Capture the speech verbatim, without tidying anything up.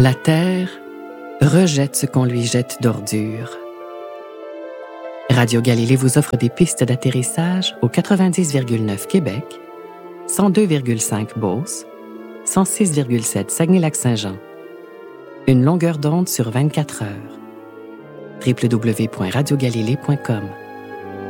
La Terre rejette ce qu'on lui jette d'ordures. Radio Galilée vous offre des pistes d'atterrissage au quatre-vingt-dix virgule neuf Québec, cent deux virgule cinq Beauce, cent six virgule sept Saguenay-Lac-Saint-Jean. Une longueur d'onde sur vingt-quatre heures. w w w point radio galilée point com